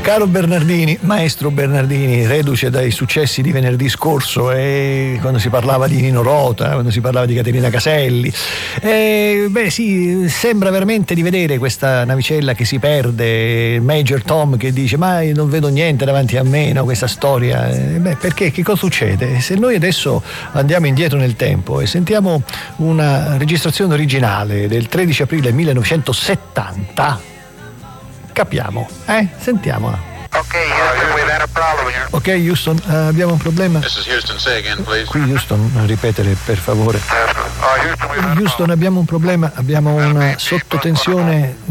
Caro Bernardini, maestro Bernardini, reduce dai successi di venerdì scorso, quando si parlava di Nino Rota, quando si parlava di Caterina Caselli, sì, sembra veramente di vedere questa navicella che si perde, Major Tom che dice ma io non vedo niente davanti a me, no, questa storia, perché che cosa succede? Se noi adesso andiamo indietro nel tempo e sentiamo una registrazione originale del 13 aprile 1970, capiamo, sentiamola. Ok, Houston, abbiamo un problema. This is Houston, say again, please. Qui Houston, ripetere per favore. Houston, abbiamo un problema, abbiamo una sottotensione